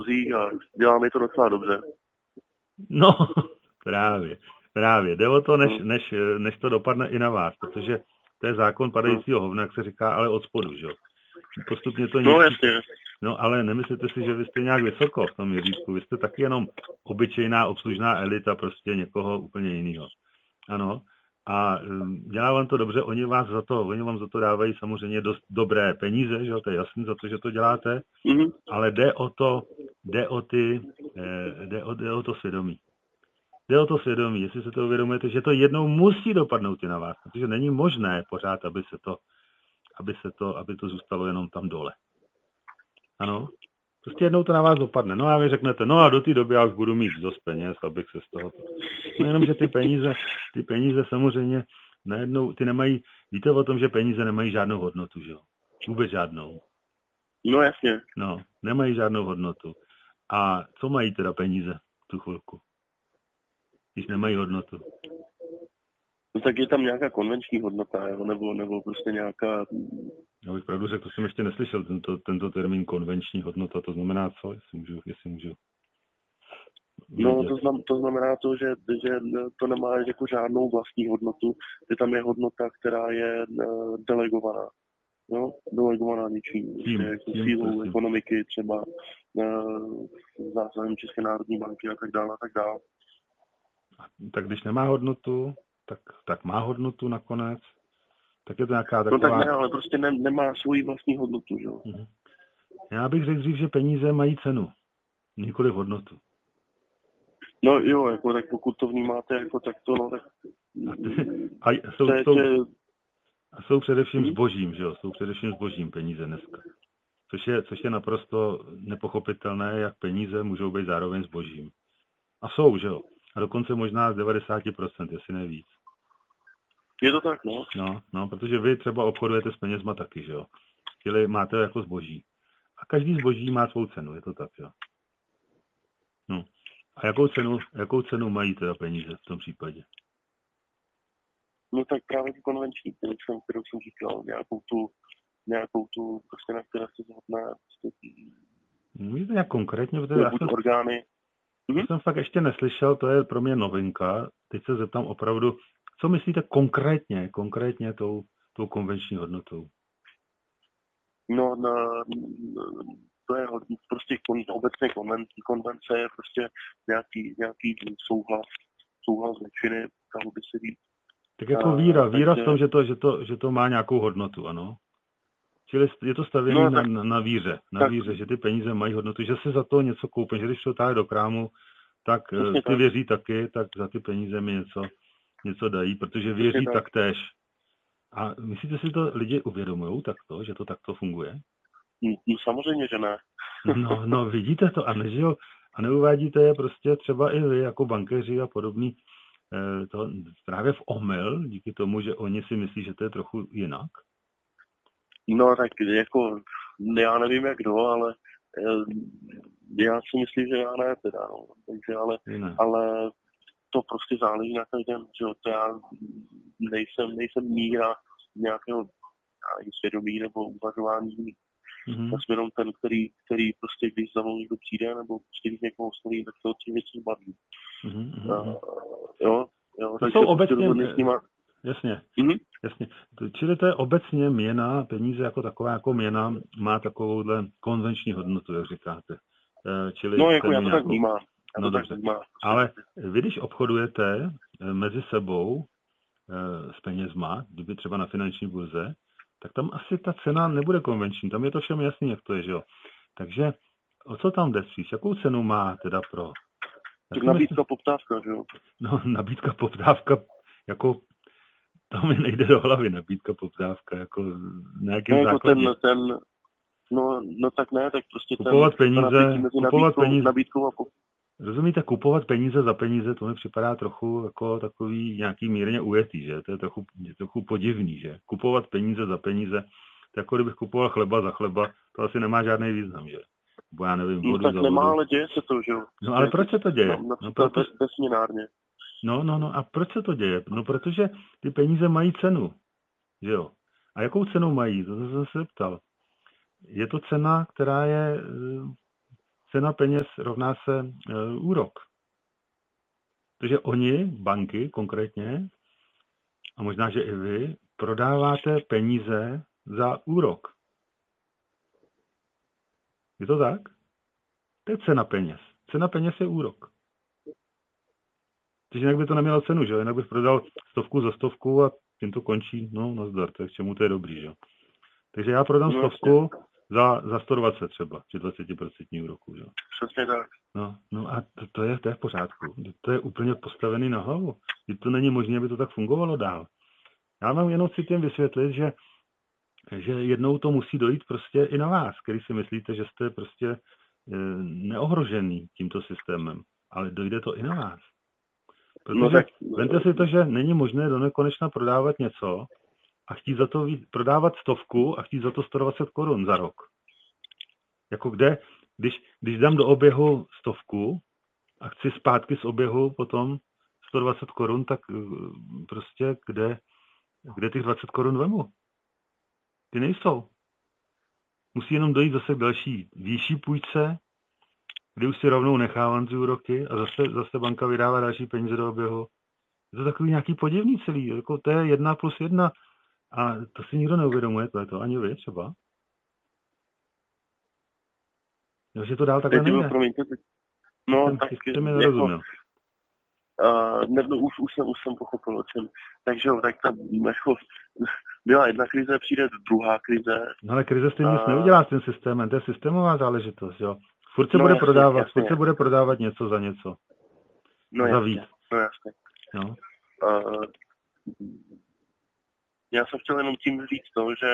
a dělá mi to docela dobře. No, právě. Jde o to, než to dopadne i na vás, protože to je zákon padajícího hovna, jak se říká, ale od spodu, že jo. Postupně to No jasně. No ale nemyslíte si, že vy jste nějak vysoko v tom měřítku, vy jste taky jenom obyčejná obslužná elita prostě někoho úplně jiného. Ano. A dělá vám to dobře, oni vám za to dávají samozřejmě dost dobré peníze, že jo, to je jasný za to, že to děláte, ale jde o to svědomí. Jde o to svědomí, jestli se to uvědomujete, že to jednou musí dopadnout i na vás, protože není možné pořád, aby to zůstalo jenom tam dole. Ano, prostě jednou to na vás dopadne. No a vy řeknete, no a do té doby já už budu mít dost peněz, abych se z toho... No jenom, že ty peníze samozřejmě najednou, ty nemají, víte o tom, že peníze nemají žádnou hodnotu, že jo? Vůbec žádnou. No jasně. No, nemají žádnou hodnotu. A co mají teda peníze v tu chvilku? Když nemají hodnotu. No tak je tam nějaká konvenční hodnota, jo? Nebo prostě nějaká... Já bych pravdu řekl, to jsem ještě neslyšel, tento termín konvenční hodnota, to znamená co, jestli můžu. No to znamená to, že to nemá jako žádnou vlastní hodnotu, že tam je hodnota, která je delegovaná. No, delegovaná něčím, jako sílou ekonomiky, třeba zásahem České národní banky a tak dále, a tak dále. Tak když nemá hodnotu, tak má hodnotu nakonec. Tak je to nějaká taková... No tak ne, ale prostě nemá svoji vlastní hodnotu, že jo. Já bych řekl dřív, že peníze mají cenu, nikoliv hodnotu. No jo, jako tak pokud to vnímáte jako takto, no tak... Jsou především zbožím, že jo, jsou především zbožím peníze dneska. Což je naprosto nepochopitelné, jak peníze můžou být zároveň zbožím. A jsou, že jo. A dokonce možná z 90%, jestli ne víc. Je to tak, no. No, protože vy třeba obchodujete s penězma taky, že jo. Čili máte jako zboží. A každý zboží má svou cenu, je to tak, jo. No. A jakou cenu mají teda peníze v tom případě? No tak právě tu konvenční, kterou jsem říkal, nějakou tu, prostě na které se zhodná. Můžete nějak konkrétně, protože orgány. Já jsem fakt ještě neslyšel, to je pro mě novinka. Teď se zeptám opravdu, co myslíte konkrétně tou konvenční hodnotou? No, to je prostě obecně konvence je prostě nějaký souhlas většiny, dalo by se říct. Tak jako víra v tom, že to má nějakou hodnotu, ano? Čili je to stavěné na víře, že ty peníze mají hodnotu, že si za to něco koupím, že když to táhne do krámu, tak ty věří taky, tak za ty peníze mi něco dají, protože věří taktéž. A myslíte si, to lidi uvědomují takto, že to takto funguje? No samozřejmě, že ne. No vidíte to a neuvádíte je prostě třeba i vy jako bankéři a podobný to právě v omyl, díky tomu, že oni si myslí, že to je trochu jinak? No tak jako, já nevím jak kdo, ale já si myslím, že já ne teda, no. Takže ale to prostě záleží na každém, že to já nejsem míra nějakého svědomí nebo uvažování. Já jsem jenom ten, který prostě, když za mnou někdo přijde, nebo prostě když někoho osloví, tak to tím věcí baví. Jo, to jsou obecně, jasně. Čili to je obecně měna, peníze jako taková jako měna má takovouhle konvenční hodnotu, jak říkáte. Čili no, jako já to tak vnímám. Ale vy, když obchodujete mezi sebou s penězma, kdyby třeba na finanční burze, tak tam asi ta cena nebude konvenční. Tam je to všem jasný, jak to je, že jo. Takže o co tam jde spíš? Jakou cenu má teda pro... Nabídka, poptávka, že jo? No, nabídka, poptávka, jako to mi nejde do hlavy, nabídka, poptávka, jako na jakém základě. No tak ne, tak prostě kupovat peníze, nabídkou a rozumíte, kupovat peníze za peníze, to mi připadá trochu jako takový nějaký mírně ujetý, že? To je trochu podivný, že? Kupovat peníze za peníze, to jako kdybych kupoval chleba za chleba, to asi nemá žádný význam, že? Bo já nevím, vodu tak za nemá, vodu. Ale děje se to, že jo? No ale proč se to děje? Bezměnárně. No, a proč se to děje? No, protože ty peníze mají cenu, že jo? A jakou cenu mají? To jsem se ptal. Je to cena, která je cena peněz rovná se úrok. Takže oni, banky konkrétně, a možná, že i vy, prodáváte peníze za úrok. Je to tak? To je cena peněz. Cena peněz je úrok. Takže jinak by to nemělo cenu, že? Jinak bych prodal 100 za 100 a tím to končí. No, nazdar, tak čemu to je dobrý, že? Takže já prodám 100 za 120 třeba, při 20% úroku, že? Přesně tak. No a to je v pořádku. To je úplně postavený na hlavu. To není možné, aby to tak fungovalo dál. Já vám jenom chci tím vysvětlit, že jednou to musí dojít prostě i na vás, který si myslíte, že jste prostě neohrožený tímto systémem. Ale dojde to i na vás. Protože vemte si to, že není možné do nekonečna prodávat něco a chtít za to prodávat 100 a chtít za to 120 korun za rok. Jako kde, když dám do oběhu 100 a chci zpátky z oběhu potom 120 korun, tak prostě kde těch 20 korun vemu? Ty nejsou. Musí jenom dojít zase k další výšší půjčce, kdy už si rovnou nechávám ty úroky a zase banka vydává další peníze do oběhu. Je to takový nějaký podivný celý, jako to je 1+1 a to si nikdo neuvědomuje, to ani vy třeba. Jo, že to dál takhle nejde. No, tak jste mi nerozuměl. Už jsem pochopil, o čem. Takže jo, tak tam jako, byla jedna krize, přijde druhá krize. No ale krize s tím nic neudělá s tím systémem, to je systémová záležitost, jo. Furt se bude prodávat, furt se bude prodávat něco za něco. No za víc. No jasně. No. Já jsem chtěl jenom tím říct to, že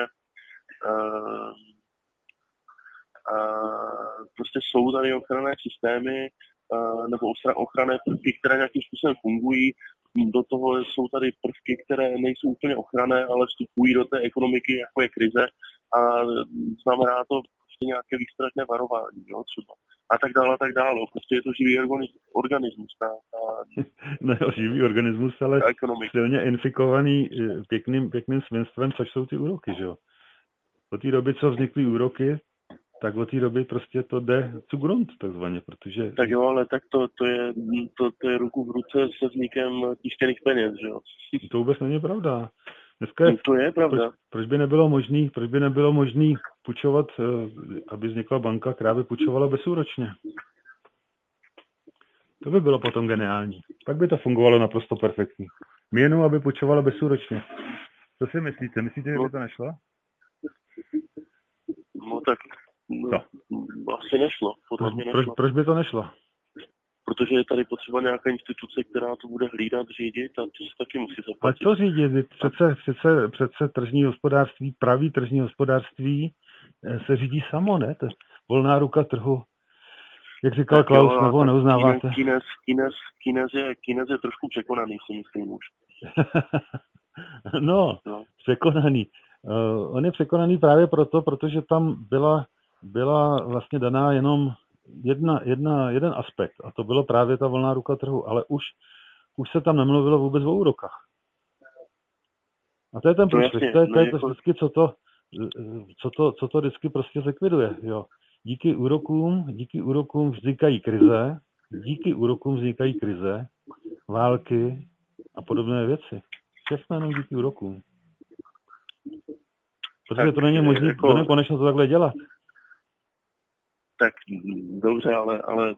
prostě jsou tady ochranné systémy nebo ochranné prvky, které nějakým způsobem fungují. Do toho jsou tady prvky, které nejsou úplně ochranné, ale vstupují do té ekonomiky, jako je krize a znamená to prostě nějaké výstražné varování, jo, třeba. A tak dále. Prostě je to živý organismus. Ne, živý organismus, ale silně infikovaný pěkným svinstvem, což jsou ty úroky, že jo. Od té doby, co vznikly úroky, tak od té doby prostě to jde zugrund, takzvaně, protože... Tak jo, ale tak to je ruku v ruce se vznikem tištěných peněz, že jo. To vůbec není pravda. Dneska to je pravda. Proč by nebylo možný půjčovat, aby vznikla banka, která by půjčovala bezúročně? To by bylo potom geniální. Pak by to fungovalo naprosto perfektně. Jenom aby půjčovala bezúročně. Co si myslíte? Myslíte, že by to nešlo? No tak asi nešlo. Podle mě nešlo. Proč by to nešlo? Protože je tady potřeba nějaká instituce, která to bude hlídat, řídit a to se taky musí zaplatit. Ale co řídit? Přece tržní hospodářství, pravý tržní hospodářství se řídí samo, ne? To je volná ruka trhu. Jak říkal Klaus, nebo neuznáváte? Kínez je trošku překonaný, si myslím už. No, překonaný. On je překonaný právě proto, protože tam byla vlastně daná jenom jeden aspekt a to bylo právě ta volná ruka trhu, ale už se tam nemluvilo vůbec o úrokách. A to je ten průšvih, to je to vždycky, co to vždycky prostě zlikviduje, jo. Díky úrokům vznikají krize, války a podobné věci. Všechno jenom díky úrokům. Protože to není možné konečně to takhle dělat. Tak dobře, ale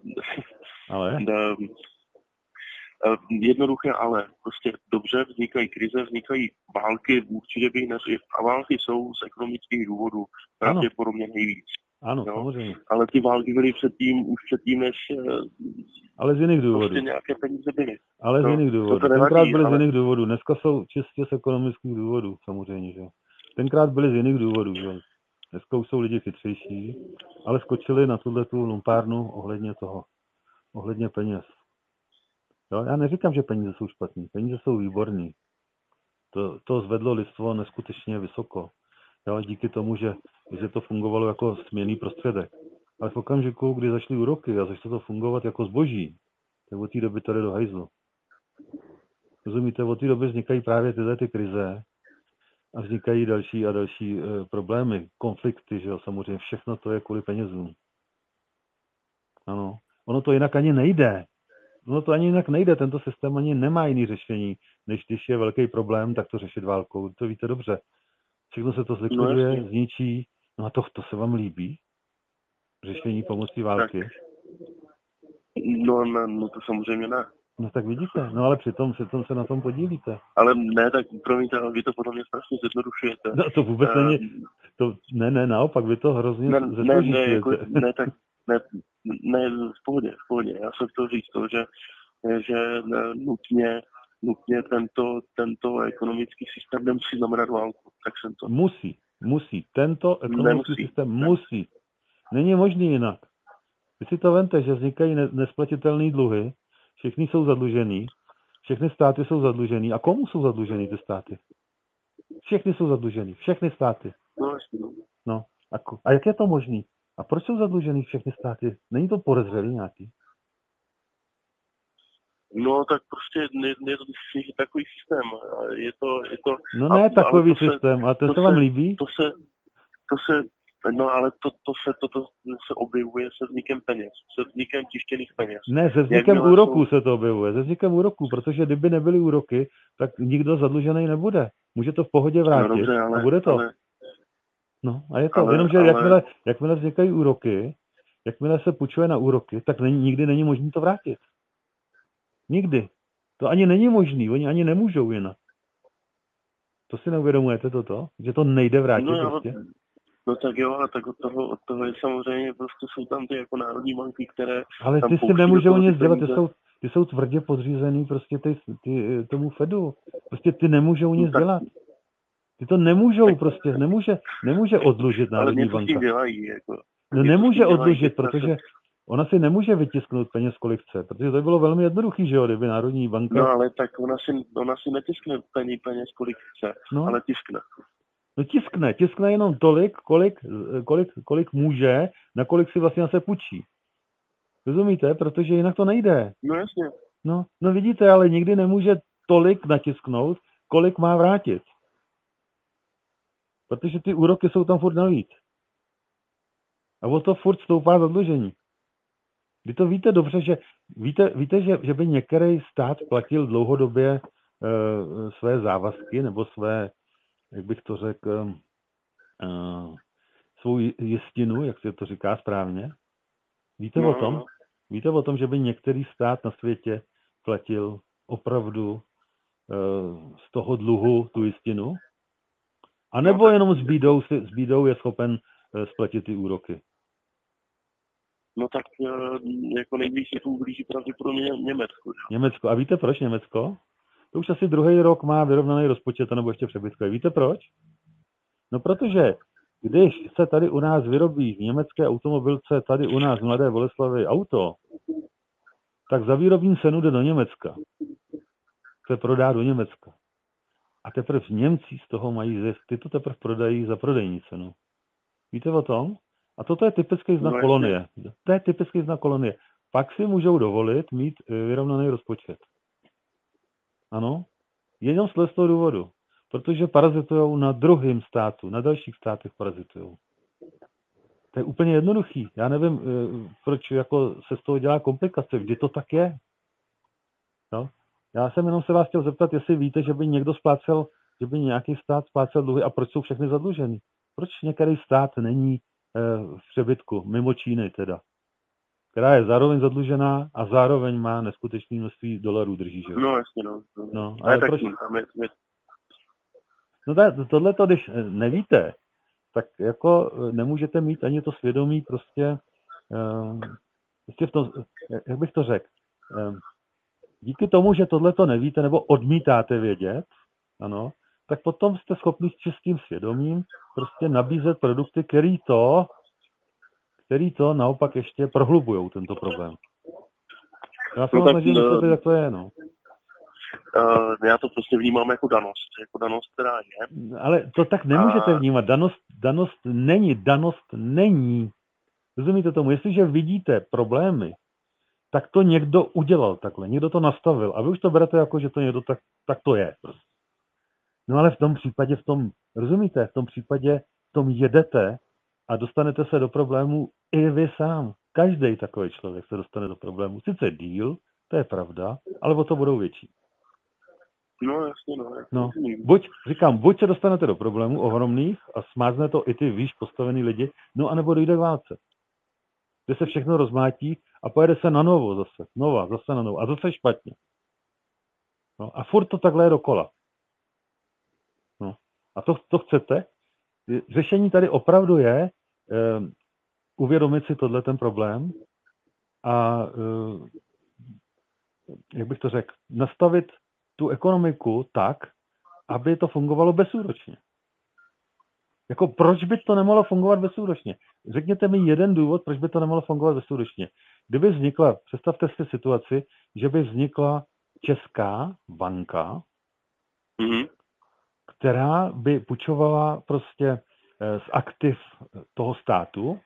jednoduché, ale prostě dobře, vznikají krize, vznikají války, určitě bych a války jsou z ekonomických důvodů pravděpodobně nejvíc. Ano, samozřejmě. Ale ty války byly už předtím, než ale z jiných důvodů. Prostě nějaké peníze byly. Ale z jiných důvodů. Tenkrát byly z jiných důvodů. Dneska jsou čistě z ekonomických důvodů, samozřejmě, že? Tenkrát byly z jiných důvodů, že? Dneska už jsou lidi chytřejší, ale skočili na tuhletu lumpárnu ohledně peněz. Jo, já neříkám, že peníze jsou špatný. Peníze jsou výborný. To zvedlo lidstvo neskutečně vysoko. Jo, díky tomu, že to fungovalo jako směnný prostředek. Ale v okamžiku, kdy začaly úroky a začalo to fungovat jako zboží, tak od té doby to jde do hajzlu. Rozumíte, od té doby vznikají právě tyhle ty krize a vznikají další a další problémy, konflikty, že jo, samozřejmě všechno to je kvůli penězům. Ano. Ono to jinak ani nejde. Tento systém ani nemá jiný řešení, než když je velký problém, tak to řešit válkou. To víte dobře. Všechno se to zlikviduje, zničí. No a to se vám líbí? Řešení pomocí války? No to samozřejmě ne. No tak vidíte, no ale přitom se na tom podílíte. Ale ne, tak promiňte, ale vy to podle mě strašně zjednodušujete. No to vůbec není, ne, naopak, vy to hrozně zesložitujete. Ne, v pohodě. Já jsem chtěl říct to, že nutně tento ekonomický systém nemusí znamenat válku. Tak jsem to... Musí. Tento ekonomický systém musí. Není možný jinak. Vy si to vemte, že vznikají nesplatitelné dluhy, všichni jsou zadlužený, všechny státy jsou zadlužený. A komu jsou zadlužený ty státy? Všechny jsou zadlužený, všechny státy. No, a jak je to možný? A proč jsou zadlužený všechny státy? Není to podezřelý nějaký? No, tak prostě je to takový systém. Je to no ne takový systém, a ten se vám líbí? No, ale to se objevuje se vznikem peněz, se vznikem tištěných peněz. Ne, se vznikem úroků se to objevuje, se vznikem úroků, protože kdyby nebyly úroky, tak nikdo zadlužený nebude. Může to v pohodě vrátit, no, dobře, a bude to. No, a je to, jenomže jakmile vznikají úroky, jakmile se půjčuje na úroky, tak nikdy není možné to vrátit. Nikdy. To ani není možný, oni ani nemůžou jinak. To si neuvědomujete toto? Že to nejde vrátit prostě? No tak jo, ale tak od toho je samozřejmě, prostě jsou tam ty jako národní banky, které... Ale ty si nemůžou nic dělat, ty jsou tvrdě podřízený prostě tomu Fedu. Prostě ty nemůžou nic dělat. Ty to nemůžou prostě, nemůže odlužit národní banka. Ale něco s tím dělají, jako. No nemůže odlužit, protože ona si nemůže vytisknout peněz, kolik chce, protože to by bylo velmi jednoduchý, že jo, kdyby národní banka... No ale tak ona si netiskne peněz, kolik chce, ale tiskne. No tiskne jenom tolik, kolik může, na kolik si vlastně se půjčí. Rozumíte? Protože jinak to nejde. No jasně. No vidíte, ale nikdy nemůže tolik natisknout, kolik má vrátit. Protože ty úroky jsou tam furt navíc. A o to furt stoupá zadlužení. Vy to víte dobře, že víte, že by některý stát platil dlouhodobě své závazky nebo své, jak bych to řekl, svou jistinu, jak se to říká správně. Víte o tom? Víte o tom, že by některý stát na světě platil opravdu z toho dluhu tu jistinu? A nebo jenom s bídou je schopen splatit ty úroky? No tak jako nejblíž se tu blíží pravděpodobně Německo. Německo. A víte proč Německo? To už asi druhý rok má vyrovnaný rozpočet, nebo ještě přebytkový. Víte proč? No protože když se tady u nás vyrobí v německé automobilce, tady u nás v Mladé Boleslavi auto, tak za výrobní cenu jde do Německa. Se prodá do Německa. A teprve Němci z toho mají zisk. Ty to teprve prodají za prodejní cenu. Víte o tom? A toto je typický znak kolonie. To je typický znak kolonie. Pak si můžou dovolit mít vyrovnaný rozpočet. Ano? Jenom z toho důvodu. Protože parazitujou na druhém státu, na dalších státech parazitujou. To je úplně jednoduchý. Já nevím, proč jako se z toho dělá komplikace. Kdy to tak je? No? Já jsem jenom se vás chtěl zeptat, jestli víte, že by někdo splácel, že by nějaký stát splácel dluhy a proč jsou všechny zadlužený? Proč některý stát není v přebytku, mimo Číny teda, která je zároveň zadlužená a zároveň má neskutečné množství dolarů drží, že? No jasně, no ale proč? No tohleto, když nevíte, tak jako nemůžete mít ani to svědomí prostě v tom, jak bych to řekl, díky tomu, že tohleto nevíte nebo odmítáte vědět, ano, tak potom jste schopni s čistým svědomím prostě nabízet produkty, který to naopak ještě prohlubujou tento problém. Já se snažím vysvětlit, jak to je, no. Já to prostě vnímám jako danost, která je. Ale to tak nemůžete vnímat. Danost není. Rozumíte tomu? Jestliže vidíte problémy, tak to někdo udělal takhle, někdo to nastavil a vy už to berete jako, že to někdo tak to je. No ale v tom případě, rozumíte, v tom případě jedete a dostanete se do problému i vy sám. Každý takový člověk se dostane do problému. Sice díl, to je pravda, ale o to budou větší. No, jasně, no. Buď se dostanete do problémů ohromných a smázne to i ty výš postavený lidi, no anebo dojde k válce. Kde se všechno rozmátí a pojede se na novo zase. Zase na novo. A zase špatně. No, a furt to takhle je dokola. No. A to chcete? Řešení tady opravdu je uvědomit si ten problém a jak bych to řekl, nastavit tu ekonomiku tak, aby to fungovalo bezúročně. Jako proč by to nemohlo fungovat bezúročně? Řekněte mi jeden důvod, proč by to nemohlo fungovat bezúročně. Kdyby vznikla, představte si situaci, že by vznikla česká banka, která by půjčovala prostě z aktiv toho státu,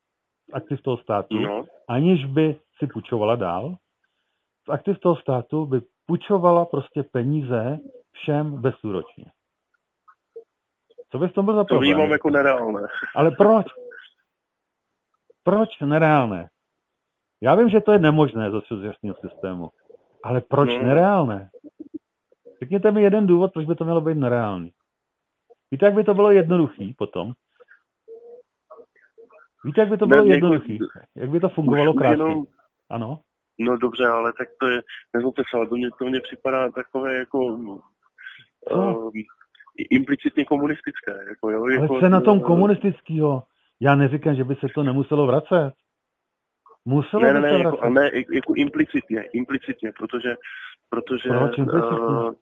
aniž by si půjčovala dál. Z aktiv toho státu by půjčovala prostě peníze všem bezúročně. Co bys to byl za problém? To vnímám jako nereálné. Ale proč? Proč nereálné? Já vím, že to je nemožné za současného systému. Ale proč nereálné? Řekněte mi jeden důvod, proč by to mělo být nereálný. Víte, jak by to bylo jednoduchý potom? Víte, jak by to bylo jednoduchý? Jak by to fungovalo krásně? Ano? No dobře, ale tak to je, nezlobte se, ale to mě připadá takové jako implicitně komunistické. Jako, jo, ale jako, co na tom komunistického? Já neříkám, že by se to nemuselo vracet. Muselo by se vracet. Ne, jako implicitně, protože proč implicitně?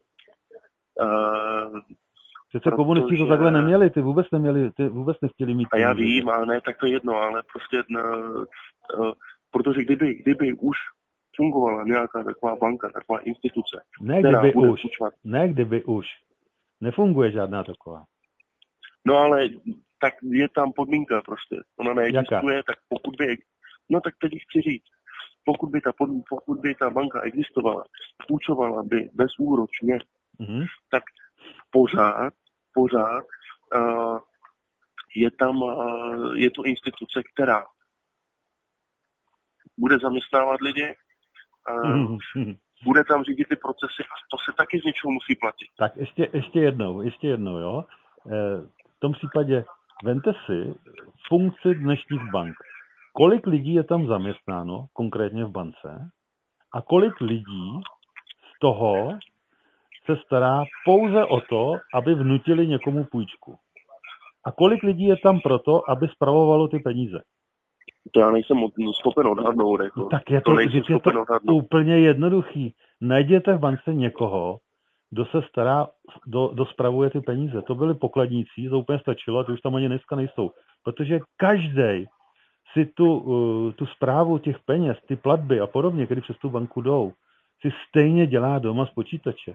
Přece komunisti to takhle neměli, ty vůbec nechtěli mít. A já vím, ale ne, tak to je jedno, ale prostě, protože kdyby už fungovala nějaká taková banka, taková instituce, kdyby už. Nefunguje žádná taková. No ale tak je tam podmínka prostě. Ona neexistuje, tak pokud by... No tak teď chci říct, pokud by ta banka existovala, půjčovala by bezúročně, tak pořád je to instituce, která bude zaměstnávat lidi, bude tam řídit ty procesy a to se taky z něčeho musí platit. Tak ještě jednou, jo. V tom případě vemte si funkci dnešních bank. Kolik lidí je tam zaměstnáno, konkrétně v bance, a kolik lidí z toho se stará pouze o to, aby vnutili někomu půjčku. A kolik lidí je tam proto, aby spravovalo ty peníze. To já nejsem schopen odhadnout. Jako. Tak je to úplně jednoduchý. Najděte v bance někoho, kdo se stará, kdo spravuje ty peníze. To byly pokladníci, to úplně stačilo, a ty už tam ani dneska nejsou. Protože každý si tu správu těch peněz, ty platby a podobně, které přes tu banku jdou, si stejně dělá doma z počítače.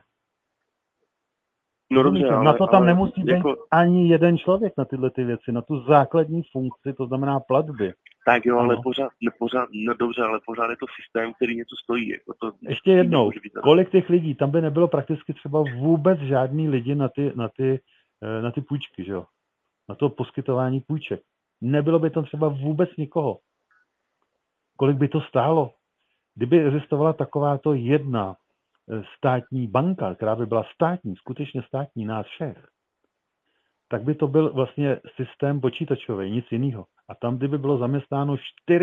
No dobře, na to tam nemusí být ani jeden člověk na tyhle ty věci, na tu základní funkci, to znamená platby. Tak jo, ale pořád je to systém, který něco stojí. Jako to ještě jednou, kolik těch lidí, tam by nebylo prakticky třeba vůbec žádný lidi na ty půjčky, že jo? Na to poskytování půjček. Nebylo by tam třeba vůbec nikoho. Kolik by to stálo? Kdyby existovala takováto jedna státní banka, která by byla státní, skutečně státní, nás všech, tak by to byl vlastně systém počítačový, nic jiného. A tam, kdyby bylo zaměstnáno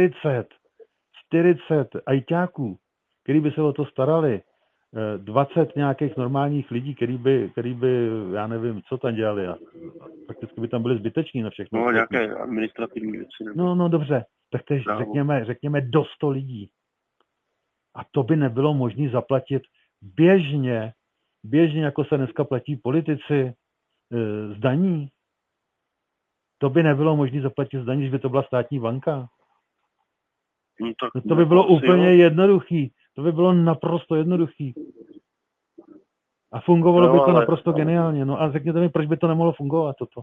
40 ajťáků, který by se o to starali, 20 nějakých normálních lidí, který by, já nevím, co tam dělali, a prakticky by tam byli zbyteční na všechno. No, nějaké administrativní věci. No dobře, tak teď řekněme do 100 lidí. A to by nebylo možné zaplatit běžně, jako se dneska platí politici z daní. To by nebylo možné zaplatit z daní, když by to byla státní banka. No, to by bylo úplně jednoduchý. To by bylo naprosto jednoduchý. A fungovalo by to naprosto geniálně. No a řekněte mi, proč by to nemohlo fungovat toto?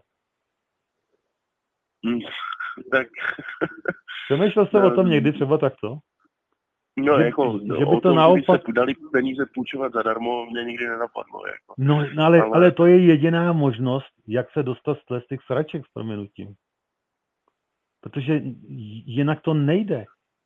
Tak... Přemýšlel jste o tom někdy třeba takto? No, že by to naopak... se dali peníze půjčovat zadarmo, mě nikdy nenapadlo. Jako. No ale to je jediná možnost, jak se dostat z těch sraček s prominutím. Protože jinak to nejde.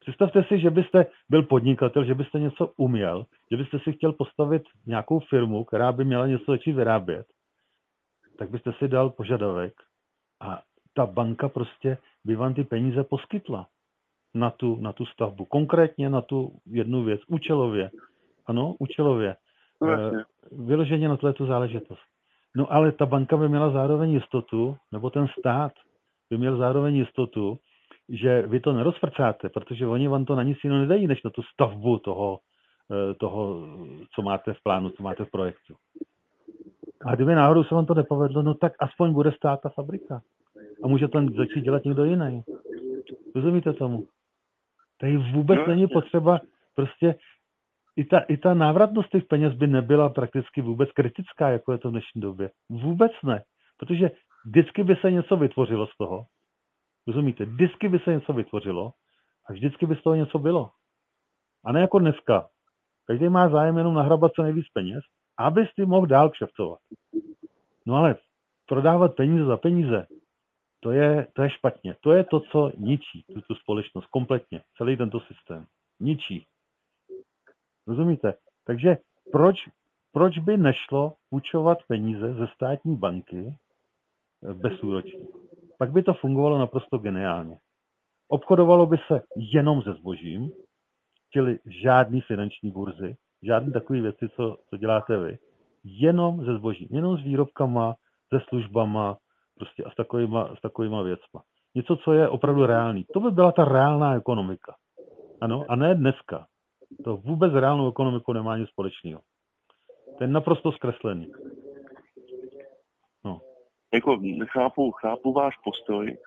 Představte si, že byste byl podnikatel, že byste něco uměl, že byste si chtěl postavit nějakou firmu, která by měla něco začít vyrábět, tak byste si dal požadavek a ta banka prostě by vám ty peníze poskytla na tu stavbu. Konkrétně na tu jednu věc, účelově. Ano, účelově. Vyloženě na tu záležitost. No ale ta banka by měla zároveň jistotu, nebo ten stát by měl zároveň jistotu, že vy to nerozfrcáte, protože oni vám to na nic jiného nedají, než na tu stavbu toho, co máte v plánu, co máte v projektu. A kdyby náhodou se vám to nepovedlo, no tak aspoň bude stát ta fabrika. A může tam začít dělat někdo jiný. Rozumíte tomu? Tady vůbec není potřeba, prostě i ta návratnost těch peněz by nebyla prakticky vůbec kritická, jako je to v dnešní době. Vůbec ne. Protože vždycky by se něco vytvořilo z toho. Rozumíte? Vždycky by se něco vytvořilo a vždycky by z toho něco bylo. A ne jako dneska. Každý má zájem jenom nahrabat co nejvíc peněz, aby si mohl dál kšeftovat. No ale prodávat peníze za peníze, to je špatně. To je to, co ničí tu společnost kompletně. Celý tento systém. Ničí. Rozumíte? Takže proč by nešlo půjčovat peníze ze státní banky bezúročně? Pak by to fungovalo naprosto geniálně. Obchodovalo by se jenom se zbožím, čili žádný finanční burzy, žádný takové věci, co děláte vy, jenom se zbožím, jenom s výrobkama, se službama, prostě a s takovýma věcma. Něco, co je opravdu reálný. To by byla ta reálná ekonomika. Ano, a ne dneska. To vůbec reálnou ekonomiku nemá nic společného. To je naprosto zkreslený. No. Jako chápu váš postoj,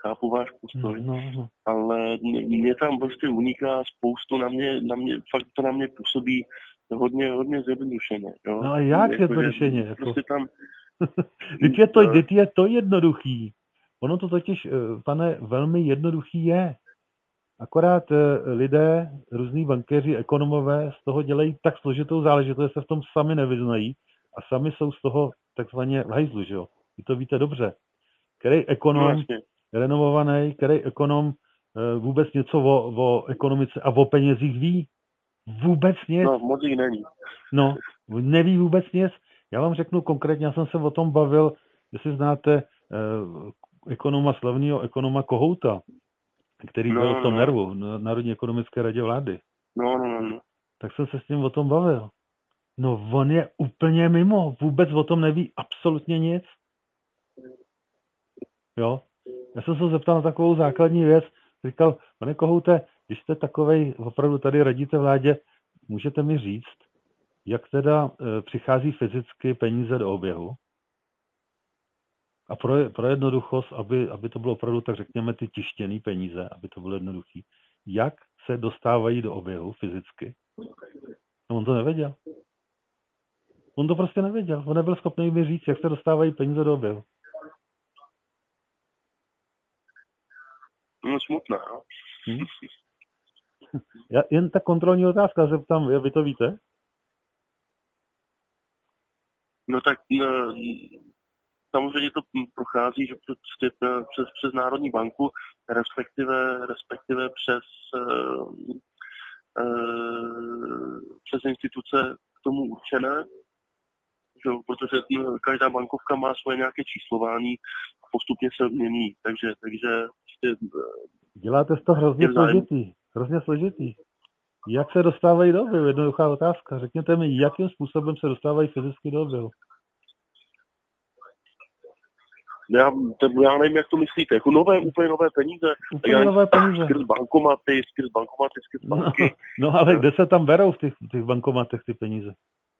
ale mě tam prostě uniká spoustu, fakt to na mě působí hodně zjednodušeně. Jo? No a jak zjednodušeně? Jako... Prostě tam... Vždyť je to jednoduchý. Ono to totiž, pane, velmi jednoduchý je. Akorát lidé, různí bankéři, ekonomové z toho dělají tak složitou záležitost, že se v tom sami nevyznají a sami jsou z toho takzvaně v hajzlu, že jo? Vy to víte dobře. Který ekonom renomovaný, který ekonom vůbec něco o ekonomice a o penězích ví? Vůbec nic. No, moc jí není. No, neví vůbec nic. Já vám řeknu konkrétně, já jsem se o tom bavil, jestli znáte slavného ekonoma Kohouta, který byl v tom NERVu, Národní ekonomické radě vlády. No. Tak jsem se s ním o tom bavil. No, on je úplně mimo, vůbec o tom neví absolutně nic. Jo? Já jsem se zeptal na takovou základní věc, říkal, pane Kohoute, když jste takovej, opravdu tady radíte vládě, můžete mi říct, jak teda přichází fyzicky peníze do oběhu? A pro jednoduchost, aby to bylo opravdu, tak řekněme, ty tištěné peníze, aby to bylo jednoduchý. Jak se dostávají do oběhu fyzicky? No, on to nevěděl. On to prostě nevěděl. On nebyl schopný mi říct, jak se dostávají peníze do oběhu. No, smutná. Já, jen ta kontrolní otázka, zeptám, vy to víte? No tak samozřejmě to prochází že přes Národní banku, respektive přes instituce k tomu určené, že, protože každá bankovka má svoje nějaké číslování a postupně se mění, takže děláte to hrozně složitý. Jak se dostávají do oběhu? Jednoduchá otázka. Řekněte mi, jakým způsobem se dostávají fyzicky do oběhu? Já nevím, jak to myslíte. Jako úplně nové peníze. Skrz bankomaty, skrz banky. No ale kde se tam berou v těch bankomatech ty peníze?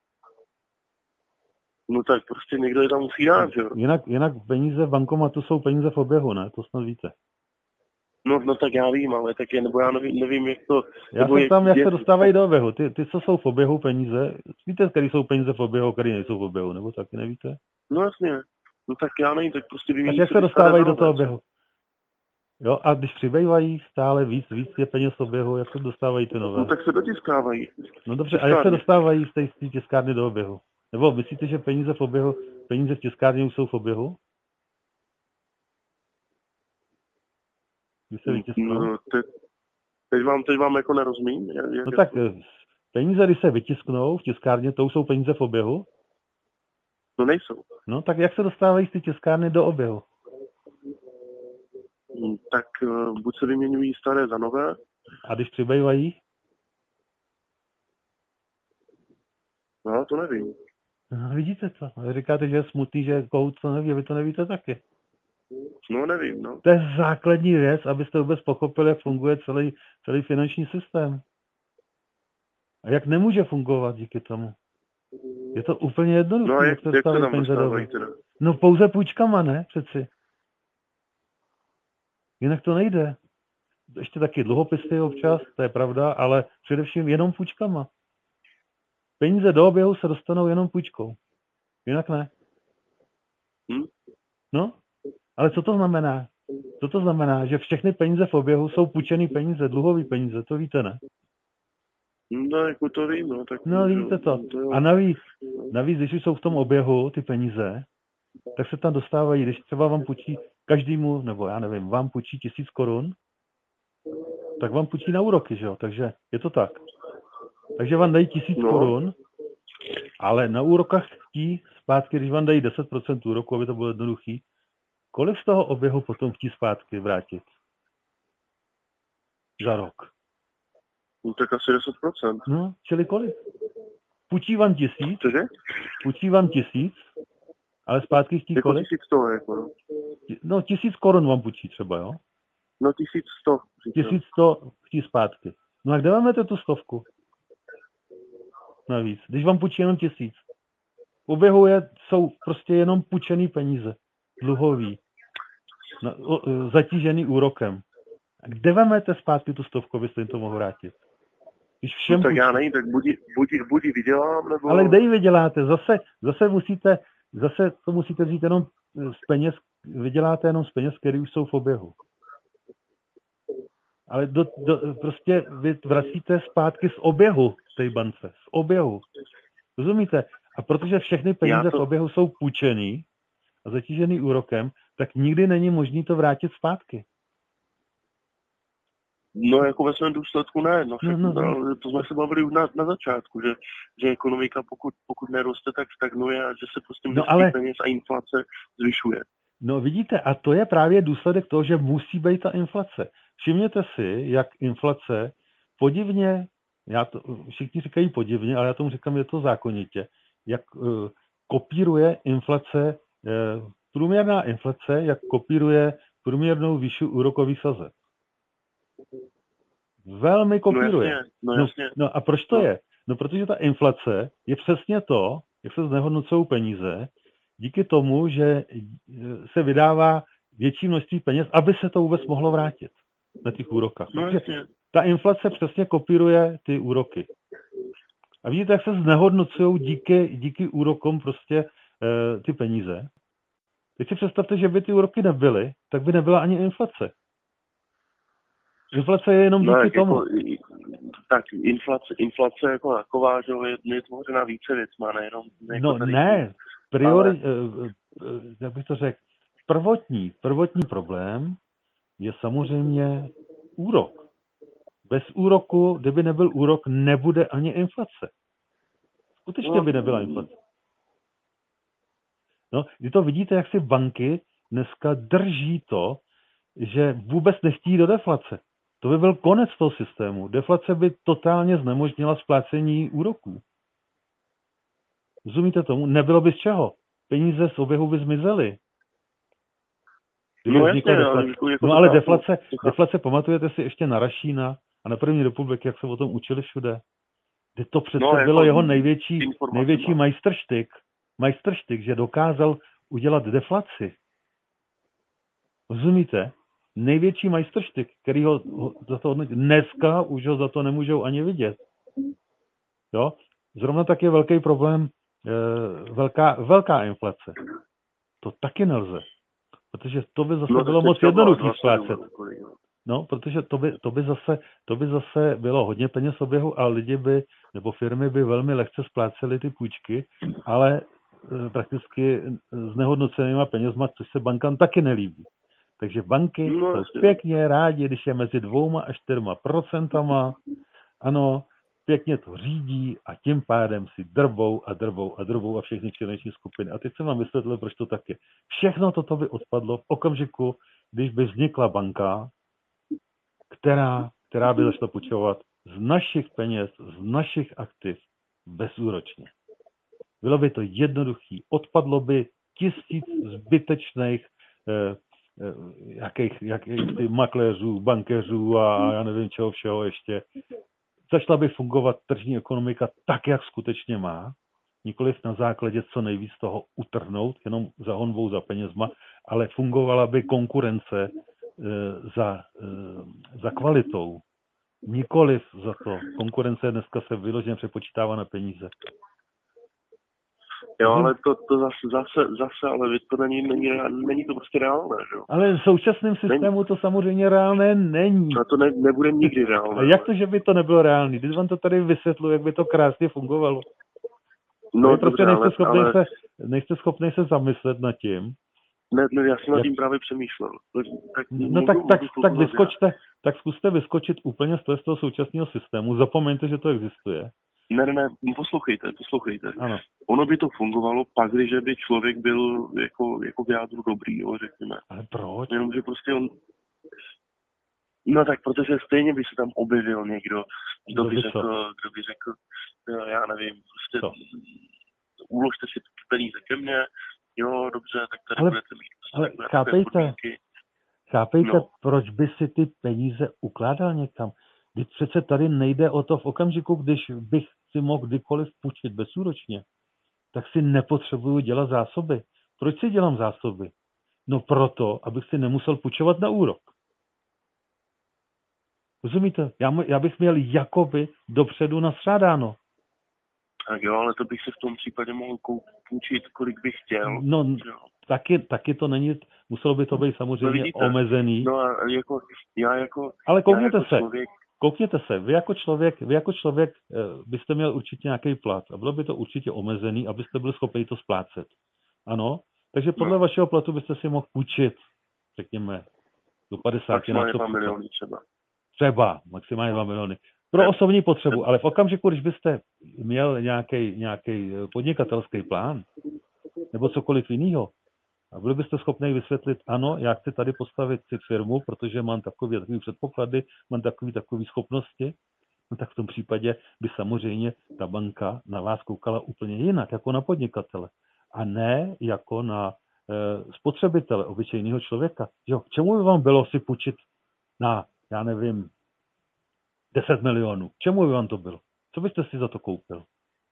No tak prostě někdo je tam musí dát, že jo? Jinak peníze v bankomatu jsou peníze v oběhu, ne? To snad víte. No tak já vím, ale tak já nevím, jak to... Já se tam, jak se dostávají do oběhu. Ty, co jsou v oběhu peníze, víte, který jsou peníze v oběhu, který nejsou v oběhu, nebo taky nevíte? No jasně. No tak já nevím, tak prostě vím... Tak jak se dostávají do toho oběhu? Jo, a když přibývají stále víc je peněz v oběhu, jak se dostávají ty nové? No tak se dotiskávají. No dobře, a jak se dostávají z té tiskárny do oběhu? Nebo myslíte, že peníze v tiskárně už jsou v oběhu? Když se vytisknou? No, Teď vám jako nerozumím. No tak peníze, když se vytisknou v tiskárně, to jsou peníze v oběhu? No nejsou. No tak jak se dostávají z ty tiskárny do oběhu? Tak buď se vyměňují staré za nové. A když přibývají? No, to nevím. No, vidíte to. Vy říkáte, že je smutný, že kohout to neví, vy to nevíte taky. No, nevím, no. To je základní věc, abyste vůbec pochopili, jak funguje celý finanční systém. A jak nemůže fungovat díky tomu. Je to úplně jednoduché. No, jak se tam dostávají teda? No pouze půjčkama, ne? Přeci. Jinak to nejde. Ještě taky dluhopisy občas, to je pravda, ale především jenom půjčkama. Peníze do oběhu se dostanou jenom půjčkou. Jinak ne. No, ale co to znamená? Co to znamená? Že všechny peníze v oběhu jsou půjčený peníze, dluhový peníze, to víte, ne? No, jako to vím, no. Tak no, víte to. A navíc, když jsou v tom oběhu ty peníze, tak se tam dostávají, když třeba vám půjčí každému, nebo já nevím, vám půjčí 1000 korun, tak vám půjčí na úroky, že jo? Takže je to tak. Takže vám dají 1000 korun, ale na úrokách chtí zpátky, když vám dají 10% úroku, aby to bylo jednoduchý, kolik z toho oběhu potom chtí zpátky vrátit? Za rok. No tak asi 10%. No, čili kolik? Půjčí vám 1000? Cože? Půjčí vám 1000, ale zpátky chtí jako kolik? 1100, jako no. No, 1000 korun vám půjčí třeba, jo? No 1100. 1100 chtí zpátky. No a kde máte tu 100? Navíc, když vám půjčí jenom 1000. V oběhu jsou prostě jenom půjčený peníze. Dluhový. Zatížený úrokem. A kde máte zpátky tu 100, abyste jim to mohl vrátit? Když všem no, tak já nevím, tak buď ji vydělám, nebo... Ale kde ji vyděláte? Zase to musíte vzít jenom z peněz, vyděláte jenom z peněz, které už jsou v oběhu. Ale prostě vy vracíte zpátky z oběhu té bance. Z oběhu. Rozumíte? A protože všechny peníze v oběhu jsou půjčený a zatížený úrokem, tak nikdy není možné to vrátit zpátky. No jako ve svém důsledku ne. To jsme se bavili už na začátku, že ekonomika pokud neroste, tak stagnuje a že se prostě množství peněz a inflace zvyšuje. No vidíte, a to je právě důsledek toho, že musí být ta inflace. Všimněte si, jak inflace podivně, všichni říkají podivně, ale já tomu říkám, je to zákonitě, jak kopíruje inflace, průměrná inflace, jak kopíruje průměrnou výši úrokových sazeb. Velmi kopíruje. No jasně. No a proč to je? No protože ta inflace je přesně to, jak se znehodnocují peníze, díky tomu, že se vydává větší množství peněz, aby se to vůbec mohlo vrátit na těch úrokách. No, ta inflace přesně kopíruje ty úroky. A vidíte, jak se znehodnocují díky úrokům prostě ty peníze. Teď si představte, že by ty úroky nebyly, tak by nebyla ani inflace. Inflace je jenom díky tomu. Tak inflace jako taková, že je tvořena více věcma, nejenom... No ne, jak bych to řekl, prvotní problém je samozřejmě úrok. Bez úroku, kdyby nebyl úrok, nebude ani inflace. Skutečně by nebyla inflace. No, vy to vidíte, jak si banky dneska drží to, že vůbec nechtějí do deflace. To by byl konec toho systému. Deflace by totálně znemožnila splácení úroků. Rozumíte tomu? Nebylo by z čeho. Peníze z oběhu by zmizely. Ale deflace, pamatujete si ještě na Rašína a na první republiky, jak se o tom učili všude. Kde to přece bylo jeho největší majstrštyk, že dokázal udělat deflaci. Rozumíte? Největší majstrštyk, který ho za to hodnotí. Dneska už ho za to nemůžou ani vidět. Jo? Zrovna tak je velký problém velká inflace. To taky nelze. Protože to by zase bylo moc jednoduchý splácet. No, protože to by zase bylo hodně peněz v oběhu a lidi by, nebo firmy by velmi lehce splácely ty půjčky, ale prakticky s nehodnocenýma penězma, což se bankám taky nelíbí. Takže banky jsou pěkně rádi, když je mezi 2 až 4%, ano, pěkně to řídí a tím pádem si drbou a všechny finanční skupiny. A teď jsem vám vysvětlil, proč to tak je. Všechno toto by odpadlo v okamžiku, když by vznikla banka, která by začala půjčovat z našich peněz, z našich aktiv bezúročně. Bylo by to jednoduchý. Odpadlo by 1000 zbytečných jakých makléřů, bankéřů a já nevím čeho všeho ještě. Začala by fungovat tržní ekonomika tak, jak skutečně má, nikoliv na základě co nejvíc toho utrhnout, jenom za honbou, za penězma, ale fungovala by konkurence za kvalitou, nikoliv za to. Konkurence dneska se vyloženě přepočítává na peníze. Jo, ale to zase, ale to není to prostě reálné, jo. Ale v současném systému to samozřejmě reálné není. A to nebude nikdy reálné. A jak to, že by to nebylo reálné? Když vám to tady vysvětluji, jak by to krásně fungovalo. No, prostě nejste schopný se zamyslet nad tím. Ne, já jsem nad tím právě přemýšlel. Tak zkuste vyskočit úplně z toho současného systému. Zapomeňte, že to existuje. Ne, poslouchejte. Ano. Ono by to fungovalo pak, když by člověk byl jako v jádru dobrý, jo, řekněme. Ale proč? Jenomže prostě on... No tak, protože stejně by se tam objevil někdo, kdo by řekl, já nevím, prostě uložte si peníze ke mně, jo, dobře, tak tady budete mít. Ale chápejte, proč by si ty peníze ukládal někam? Když přece tady nejde o to v okamžiku, když bych si mohl kdykoliv půjčit bezúročně, tak si nepotřebuju dělat zásoby. Proč si dělám zásoby? No proto, abych si nemusel půjčovat na úrok. Rozumíte? Já bych měl jakoby dopředu nastřádáno. Tak jo, ale to bych si v tom případě mohl půjčit, kolik bych chtěl. No, taky to není, muselo by to být samozřejmě omezený. No a ale koukněte se, vy jako člověk byste měl určitě nějaký plat a bylo by to určitě omezený, abyste byli schopni to splácet. Ano? Takže podle vašeho platu byste si mohl půjčit, řekněme, do 50 maximálně 2 miliony třeba. Třeba, maximálně 2 miliony. Pro osobní potřebu, ale v okamžiku, když byste měl nějaký podnikatelský plán, nebo cokoliv jiného, a byli byste schopni vysvětlit, ano, já chci tady postavit si firmu, protože mám takové předpoklady, mám takové schopnosti, no tak v tom případě by samozřejmě ta banka na vás koukala úplně jinak, jako na podnikatele. A ne jako na spotřebitele, obyčejného člověka. Jo, k čemu by vám bylo si půjčit na, já nevím, 10 milionů? K čemu by vám to bylo? Co byste si za to koupil?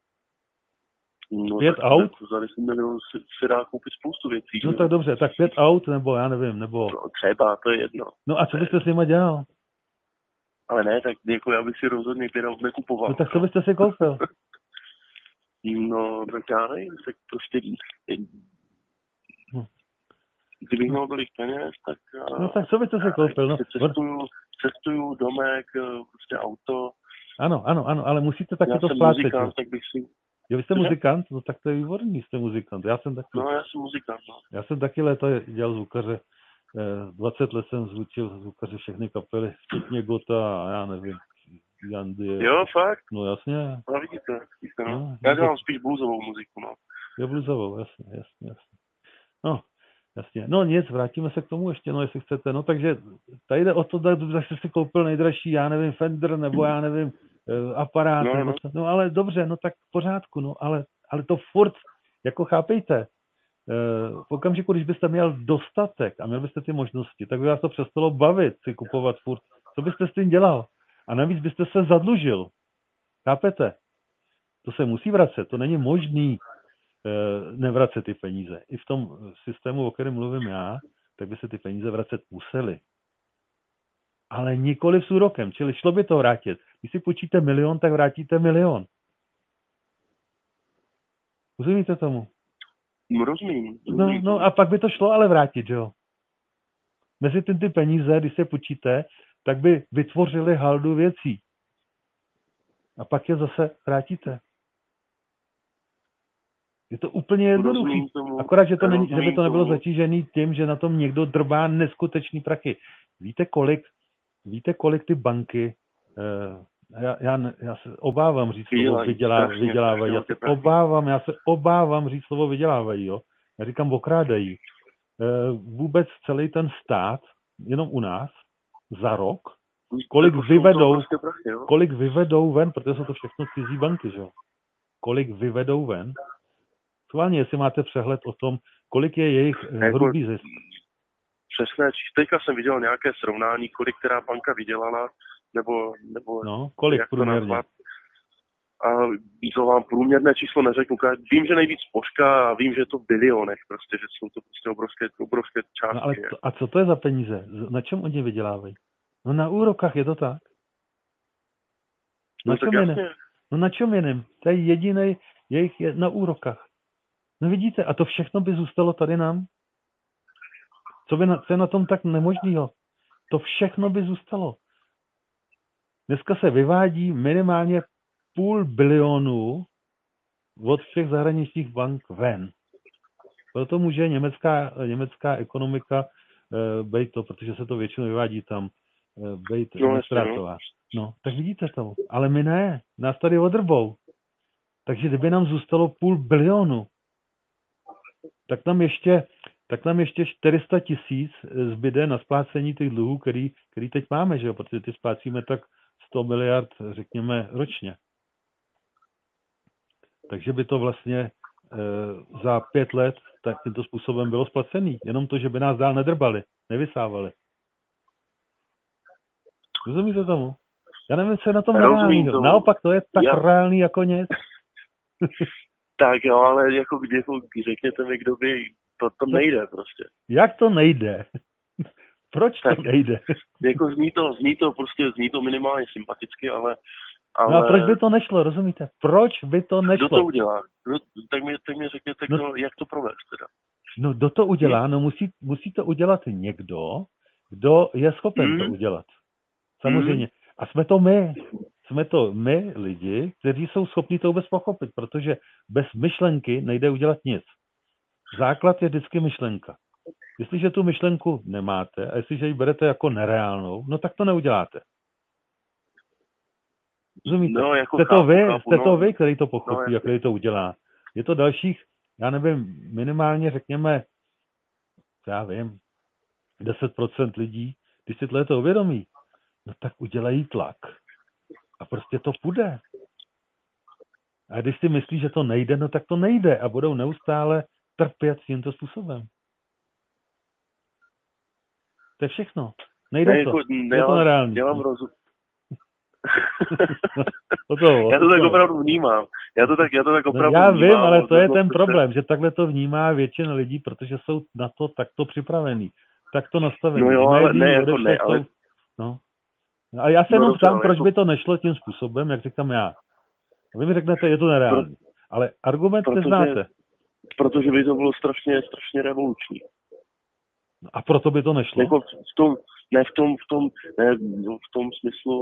No, 5 aut? Za 10 milionů si dá koupit spoustu věcí. No tak dobře, tak 5 aut, nebo já nevím, nebo... No, třeba, to je jedno. No a co byste s nima dělal? Ale ne, tak jako já bych si rozhodně 5 aut nekupoval. No tak co byste si koupil? No, tak já nevím, tak prostě... Kdybych měl tolik peněz, tak... No tak co byste si koupil? No, cestuju, domek, prostě auto. Ano, ale musíte taky to splácet. Já jsem muzikant, tak bych si... Jo, vy jste muzikant? No tak to je výborný, jste muzikant. Já jsem muzikant, no. Já jsem taky léta dělal zvukaře. 20 let jsem zvučil zvukaře všechny kapely, včetně Gota a já nevím, Jandy. Jo, fakt? No jasně. No vidíte, no. Já dělám spíš bluesovou muziku, no. Jo, bluesovou, jasně. No, jasně. No nic, vrátíme se k tomu ještě, no jestli chcete. No takže tady jde o to, že jste si koupil nejdražší, já nevím, Fender, nebo já nevím, aparát. No ale dobře, no tak v pořádku, no ale to furt, jako chápejte, v okamžiku, když byste měl dostatek a měl byste ty možnosti, tak by vás to přestalo bavit si kupovat furt. Co byste s tím dělal? A navíc byste se zadlužil. Chápete? To se musí vracet, to není možný nevracet ty peníze. I v tom systému, o kterém mluvím já, tak by se ty peníze vracet musely. Ale nikoli s úrokem, čili šlo by to vrátit. Když si půjčíte 1 milion, tak vrátíte 1 milion. Rozumíte tomu? Rozumím. No a pak by to šlo ale vrátit, jo? Mezi ty peníze, když se půjčíte, tak by vytvořili haldu věcí. A pak je zase vrátíte. Je to úplně jednoduchý. Akorát, že by to nebylo zatížený tím, že na tom někdo drbá neskutečný prachy. Víte, kolik ty banky, já se obávám říct slovo vydělávají. Já se obávám říct slovo vydělávají, jo. Já říkám okrádají. Vůbec celý ten stát, jenom u nás, za rok, kolik vyvedou ven, protože jsou to všechno cizí banky, že jo. Kolik vyvedou ven. Schválně, jestli máte přehled o tom, kolik je jejich hrubý zisk. Přesné, teďka jsem viděl nějaké srovnání, kolik která banka vydělala, nebo kolik průměrně. A to vám průměrné číslo neřeknu. Vím, že nejvíc Poška a vím, že je to v bilionech, prostě, že jsou to prostě obrovské částky. No ale a co to je za peníze? Na čem oni vydělávají? No na úrokách, je to tak? Na čem jiném? To je jediný, jejich je na úrokách. No vidíte, a to všechno by zůstalo tady nám? Co je na tom tak nemožného? To všechno by zůstalo. Dneska se vyvádí minimálně 500 milionu od všech zahraničních bank ven. Proto může německá ekonomika být to, protože se to většinou vyvádí tam, být ztrátová. No, tak vidíte to. Ale my ne. Nás tady odrbou. Takže kdyby nám zůstalo 500 milionu, tak nám ještě 400 000 zbyde na splácení těch dluhů, který teď máme, že jo? Protože ty splácíme tak 100 miliard, řekněme, ročně. Takže by to vlastně za 5 let tak tímto způsobem bylo splacený. Jenom to, že by nás dál nedrbali, nevysávali. Rozumíte tomu? Já nevím, co je na tom reálného. Naopak to je tak reálný jako nic. Tak jo, ale jako řekněte mi, kdo by, to nejde prostě. Jak to nejde? Proč to nejde? Jako zní to minimálně sympaticky, ale... No a proč by to nešlo, rozumíte? Proč by to nešlo? Kdo to udělá? Tak mi řekněte, jak to provést teda. No kdo to udělá? No musí to udělat někdo, kdo je schopen to udělat. Samozřejmě. A jsme to my. Jsme to my, lidi, kteří jsou schopni to vůbec pochopit, protože bez myšlenky nejde udělat nic. Základ je vždycky myšlenka. Jestliže tu myšlenku nemáte a jestliže ji berete jako nereálnou, no tak to neuděláte. Rozumíte? No, jako jste to vy, který to pochopí a který to udělá. Je to dalších, já nevím, minimálně řekněme, 10% lidí, když si to uvědomí, no tak udělají tlak. A prostě to půjde. A když si myslí, že to nejde, no tak to nejde a budou neustále trpět tímto způsobem. To je všechno. Nejde to. Je to nereálný. Já vám rozumím. Já to tak opravdu vnímám. Já to tak opravdu vnímám. Vím, ale to je ten problém, že takhle to vnímá většina lidí, protože jsou na to takto připravení. Takto nastavení. No jo, ale ne. No. A já se jenom ptám, proč by to nešlo tím způsobem, jak říkám já. Vy mi řeknete, je to nereálné. Ale argument neznáte. Protože by to bylo strašně revoluční. A proto by to nešlo? Jako v tom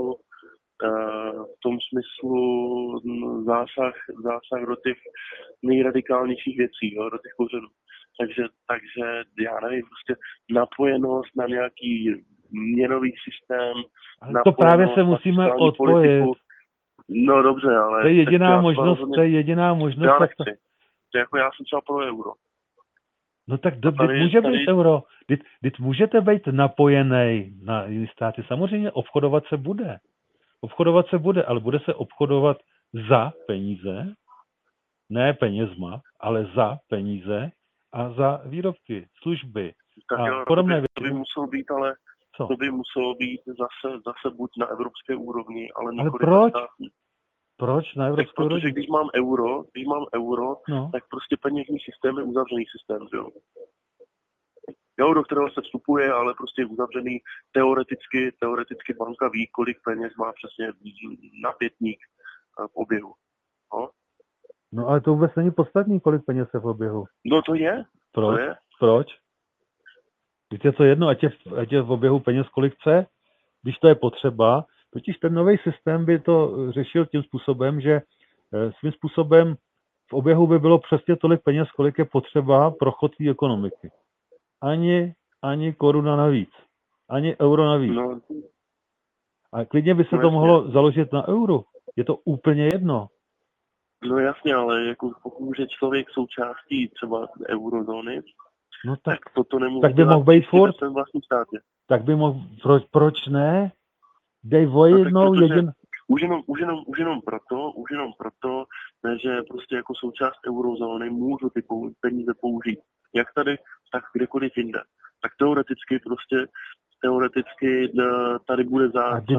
smyslu zásah do těch nejradikálnějších věcí, jo, do těch kořenů. Takže já nevím, prostě napojenost na nějaký měnový systém. Ale to právě se musíme odpojit. No dobře, ale... To je jediná možnost. Já nechci. To jako já jsem třeba pro euro. No tak může být euro. Teď můžete být napojený na jiné státy. Samozřejmě obchodovat se bude, ale bude se obchodovat za peníze, ne penězma, ale za peníze a za výrobky, služby a podobné věci. To by muselo být, ale to by muselo být zase buď na evropské úrovni, ale nikoliv na státní. Proč na evropské úrovni? Protože když mám euro, tak prostě peněžní systém je uzavřený systém, jo. Jo, do kterého se vstupuje, ale prostě je uzavřený teoreticky banka ví, kolik peněz má přesně na pětník v oběhu. No ale to vůbec není podstatný, kolik peněz je v oběhu. No to je. Proč? Když je to jedno, ať je v oběhu peněz kolik chce, když to je potřeba. Totiž ten nový systém by to řešil tím způsobem, že svým způsobem v oběhu by bylo přesně tolik peněz, kolik je potřeba pro chod té ekonomiky. Ani koruna navíc. Ani euro navíc. No, A klidně by se to mohlo založit na euro. Je to úplně jedno. No jasně, ale jako pokud je člověk součástí třeba eurozóny, no tak toto nemůže tak by mohl být furt. Ve vlastním státě. Tak by mohl, proč ne? Dej o jednou jedin. Už jenom proto, že prostě jako součást eurozóny můžu ty peníze použít. Jak tady, tak kdekoliv jinde. Tak teoreticky tady bude za... A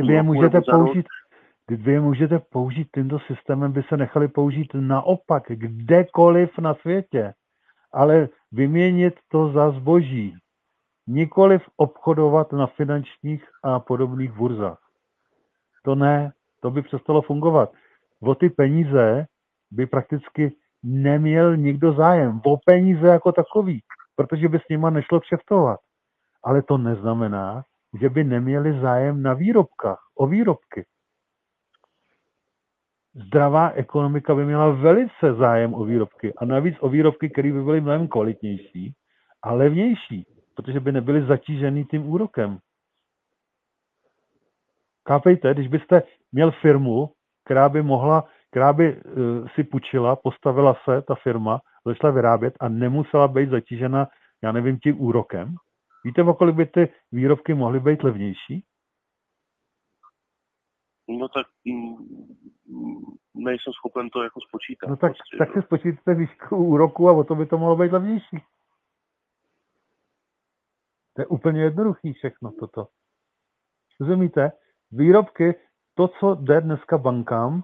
Kdyby je můžete použít tímto systémem, by se nechali použít naopak, kdekoliv na světě. Ale vyměnit to za zboží. Nikoliv obchodovat na finančních a podobných burzách. To ne, to by přestalo fungovat. O ty peníze by prakticky neměl nikdo zájem. O peníze jako takový, protože by s nima nešlo kšeftovat. Ale to neznamená, že by neměli zájem na výrobkách, o výrobky. Zdravá ekonomika by měla velice zájem o výrobky a navíc o výrobky, které by byly mnohem kvalitnější a levnější, protože by nebyly zatížený tím úrokem. Chápejte, když byste měl firmu, která by si půjčila, postavila se ta firma, začala vyrábět a nemusela být zatížena, já nevím, tím úrokem. Víte, o kolik by ty výrobky mohly být levnější? No tak nejsem schopen to jako spočítat. No tak si spočítáte výšku úroku a o to by to mohlo být levnější. To je úplně jednoduchý všechno toto. Rozumíte? Výrobky, to, co jde dneska bankám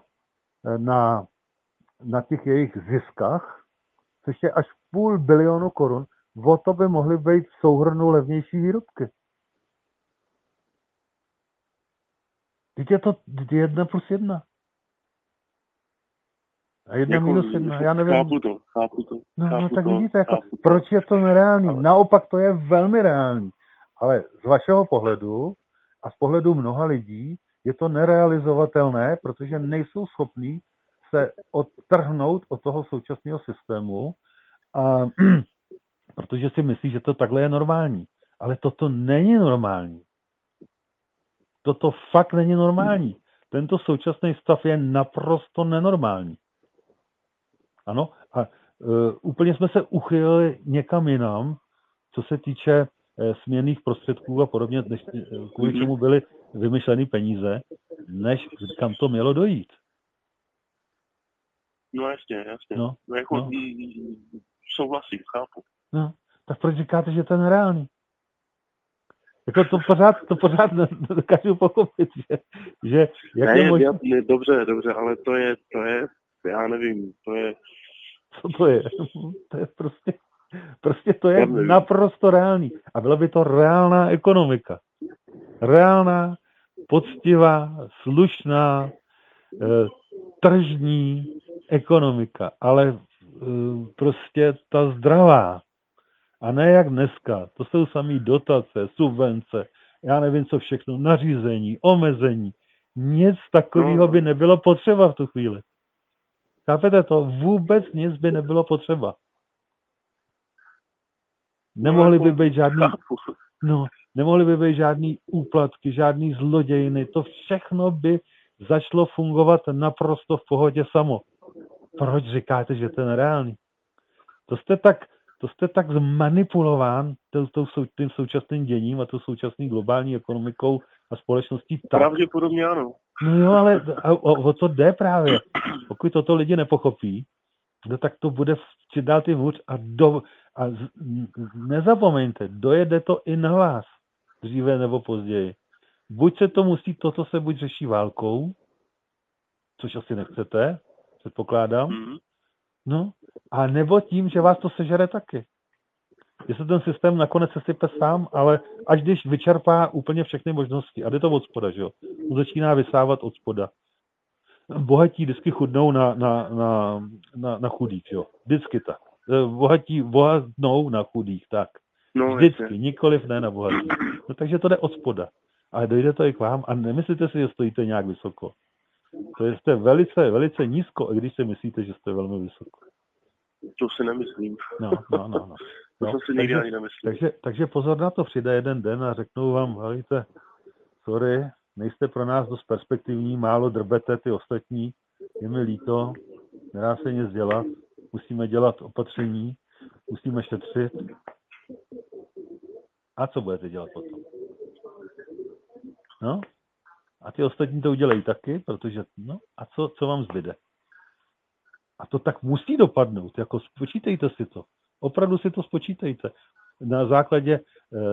na těch jejich ziskách, což je až 500 milionu korun, o to by mohly být v souhrnu levnější výrobky. Teď je to 1+1. A 1-1, já nevím. Chápu to. No tak vidíte, proč je to nereálný? Ale... Naopak to je velmi reálný. Ale z vašeho pohledu a z pohledu mnoha lidí je to nerealizovatelné, protože nejsou schopní se odtrhnout od toho současného systému, a protože si myslí, že to takhle je normální. Ale toto není normální. Toto fakt není normální. Tento současný stav je naprosto nenormální. Ano, a úplně jsme se uchylili někam jinam, co se týče směnných prostředků a podobně, kvůli čemu byly vymyšleny peníze, než kam to mělo dojít. No jasně. No, souhlasím, chápu. No, tak proč říkáte, že to je nereálný? Jako to pořád nedokážu pochopit, že jak ne, je možné... Dobře, ale to je, já nevím, to je... Co to je? To je prostě to je naprosto reálný. A byla by to reálná ekonomika. Reálná, poctivá, slušná, tržní ekonomika, ale prostě ta zdravá. A ne jak dneska. To jsou samý dotace, subvence, já nevím co všechno, nařízení, omezení. Nic takového by nebylo potřeba v tu chvíli. Chápete to? Vůbec nic by nebylo potřeba. Nemohly by být žádný úplatky, žádný zlodějiny. To všechno by začalo fungovat naprosto v pohodě samo. Proč říkáte, že to je nereálný? To jste tak zmanipulován tím současným děním a tou současnou globální ekonomikou a společností. Tak. Pravděpodobně ano. No jo, ale o to jde právě. Pokud toto lidi nepochopí, no tak to bude čím dál tím hůř a nezapomeňte, dojede to i na vás, dříve nebo později. Buď se to musí, toto se buď řeší válkou, což asi nechcete, předpokládám, no, a nebo tím, že vás to sežere taky. Jestli ten systém nakonec se sype sám, ale až když vyčerpá úplně všechny možnosti. A jde to od spoda, že jo? On začíná vysávat od spoda. Bohatí vždycky chudnou na chudých, jo? Vždycky tak. Bohatí bohatnou na chudých, tak. No, vždycky, nikoliv ne na bohatí. No takže to jde od spoda. Ale dojde to i k vám a nemyslíte si, že stojíte nějak vysoko. To jste velice, velice nízko, i když si myslíte, že jste velmi vysoko. To si nemyslím. No. To jsem si nikdy ani nemyslel. Takže pozor na to, přijde jeden den a řeknou vám, víte, sorry, nejste pro nás dost perspektivní, málo drbete ty ostatní, je mi líto, nedá se nic dělat, musíme dělat opatření, musíme šetřit. A co budete dělat potom? No? A ty ostatní to udělají taky, protože, no, a co vám zbyde? A to tak musí dopadnout, jako spočítejte si to. Opravdu si to spočítejte. Na základě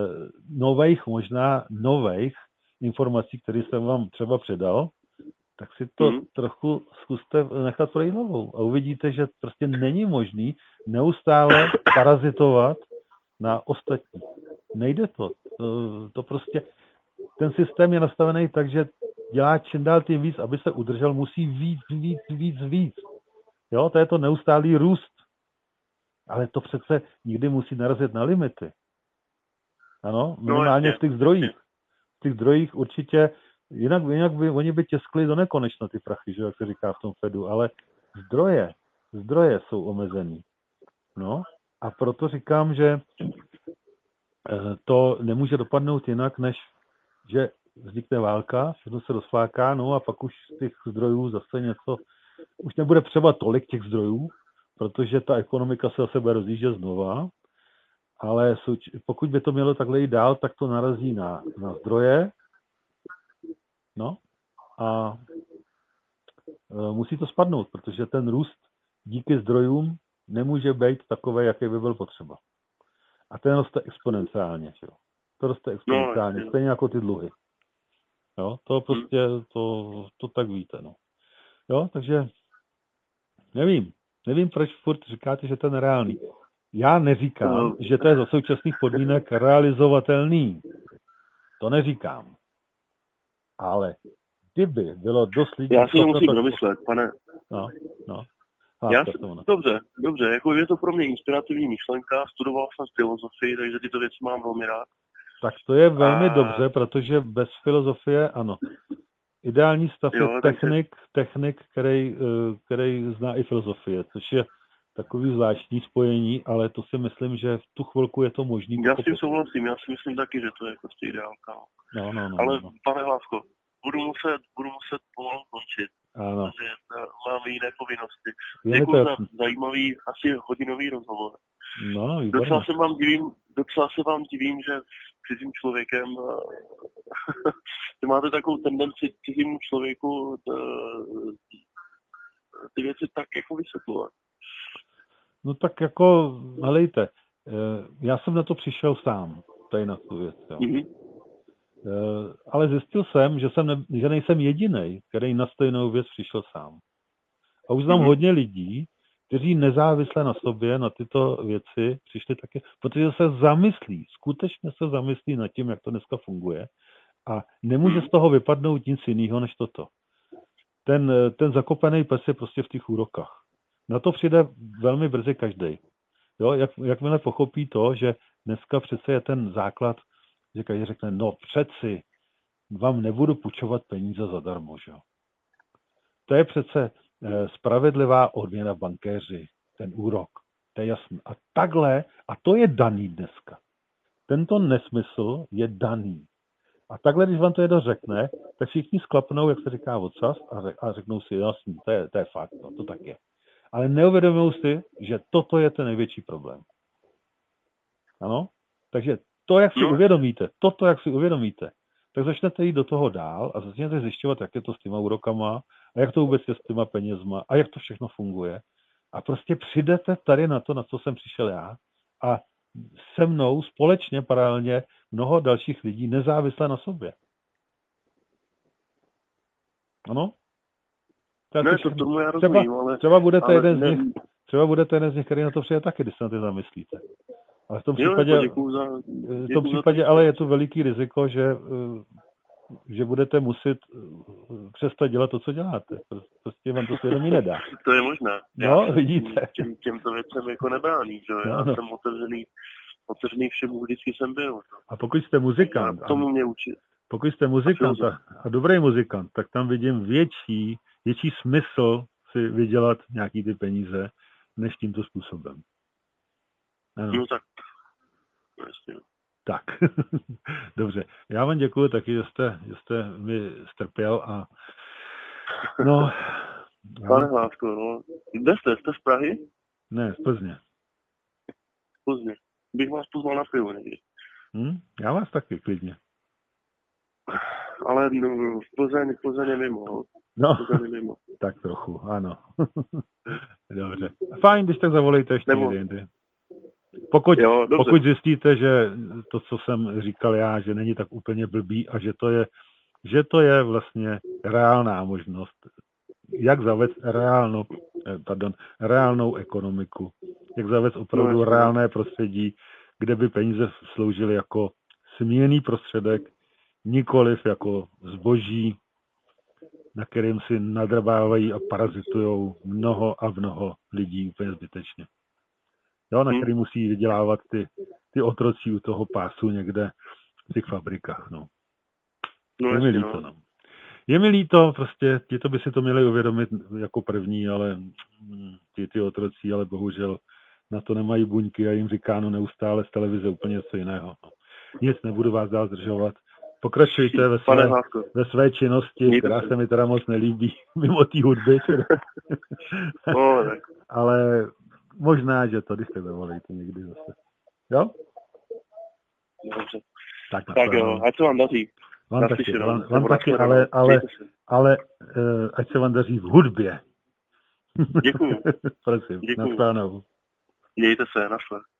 nových informací, které jsem vám třeba předal, tak si to trochu zkuste nechat projít hlavou. A uvidíte, že prostě není možný neustále parazitovat na ostatní. Nejde to. To prostě, ten systém je nastavený tak, že dělá čím dál tím víc, aby se udržel, musí víc. Jo, to je to neustálý růst. Ale to přece nikdy musí narazit na limity. Ano, minimálně v těch zdrojích. V těch zdrojích určitě, jinak by oni by těskli do nekonečna ty prachy, že, jak se říká v tom Fedu, ale zdroje jsou omezený. No, a proto říkám, že to nemůže dopadnout jinak, než že vznikne válka, všechno se rozfláká, no a pak už z těch zdrojů zase něco, už nebude třeba tolik těch zdrojů, protože ta ekonomika se zase bude rozjíždět znova, ale pokud by to mělo takhle jít dál, tak to narazí na zdroje, no a musí to spadnout, protože ten růst díky zdrojům nemůže být takový, jaký by byl potřeba. A ten roste exponenciálně, že jo. To roste exponenciálně, stejně jako ty dluhy. Jo, to prostě, to tak víte, no. Jo, takže nevím, proč furt říkáte, že to je nereálný. Já neříkám, že to je za současných podmínek realizovatelný. To neříkám. Ale kdyby bylo dost lidí... Já si to musím domyslet, pane. No. Dobře, jako je to pro mě inspirativní myšlenka, studoval jsem filozofii, takže tyto věci mám velmi rád. Tak to je velmi dobře, protože bez filozofie, ano. Ideální stav je technik, který zná i filozofie, což je takový zvláštní spojení, ale to si myslím, že v tu chvilku je to možný. Já s tím souhlasím, já si myslím taky, že to je prostě ideálka. Ale pane Hlávko, budu muset pomalu končit, protože mám jiné povinnosti. Děkuji za zajímavý, asi hodinový rozhovor. No, docela se vám divím, že cizím člověkem máte takovou tendenci cizímu člověku ty věci tak jako vysvětlovat. No tak jako, helejte, já jsem na to přišel sám, tady na tu věc. Jo. Ale zjistil jsem, že nejsem jedinej, který na stejnou věc přišel sám. A už znám hodně lidí, kteří nezávisle na sobě, na tyto věci přišli taky, protože se skutečně se zamyslí nad tím, jak to dneska funguje a nemůže z toho vypadnout nic jiného než toto. Ten zakopaný pes je prostě v těch úrokách. Na to přijde velmi brzy každý. Jo, jakmile pochopí to, že dneska přece je ten základ, že každý řekne, no přeci vám nebudu půjčovat peníze zadarmo, že jo. To je přece spravedlivá odměna bankéři, ten úrok. To je jasný. A takhle, a to je daný dneska. Tento nesmysl je daný. A takhle, když vám to jedno řekne, tak všichni sklapnou, jak se říká, odsaz a řeknou si, jasný, to je fakt, to tak je. Ale neuvědomují si, že toto je ten největší problém. Ano? Takže jak si uvědomíte, tak začnete jít do toho dál a začnete zjišťovat, jak je to s těma úrokama a jak to vůbec je s těma penězma a jak to všechno funguje. A prostě přijdete tady na to, na co jsem přišel já a se mnou společně, paralelně mnoho dalších lidí nezávisle na sobě. Ano? Tomu já rozumím, ale... Třeba budete jeden z nich, který na to přijde taky, když se na to zamyslíte. Ale v tom případě ale je tu veliký riziko, že budete muset přestat dělat to, co děláte. Prostě vám to svědomí nedá. To je možné. No, vidíte. Těmto věcem jako nebrání, že já jsem otevřený všemu, vždycky jsem byl. A pokud jste muzikant, tomu mě učit. Pokud jste muzikant a dobrý muzikant, tak tam vidím větší větší smysl si vydělat nějaký ty peníze, než tímto způsobem. Ano. No tak. Jasně. Tak, dobře. Já vám děkuji taky, že jste mi strpěl a no... Pane Hlásko, no. Kde jste? Jste z Prahy? Ne, z Plzně. Z Plzně. Bych vás pozval na pivo někdy. Já vás taky, klidně. Ale no, Plzeň je mimo. No, Plzeň je mimo. Tak trochu, ano. Dobře. Fajn, když tak zavolejte ještě jindy. Pokud zjistíte, že to, co jsem říkal já, že není tak úplně blbý a že to je vlastně reálná možnost, jak zavést reálnou ekonomiku, jak zavést opravdu reálné prostředí, kde by peníze sloužily jako směnný prostředek, nikoliv jako zboží, na kterým si nadrbávají a parazitujou mnoho lidí úplně zbytečně. Jo, na který musí vydělávat ty otroci u toho pásu někde v těch fabrikách. No. Je mi líto, no. Je mi líto, prostě to by si to měli uvědomit jako první, ale ty otroci, ale bohužel na to nemají buňky a jim říkáno neustále z televize úplně něco jiného. No. Nic, nebudu vás dál zdržovat. Pokračujte ve své činnosti, která se mi teda moc nelíbí, mimo té hudby. Ale možná, že to, když se dovolíte někdy zase. Jo? Dobře. Tak jo, ať se vám daří. Vám taky, ale ať se vám daří v hudbě. Děkuju. Prosím, Děkuju. na shledanou. Mějte se, naschle.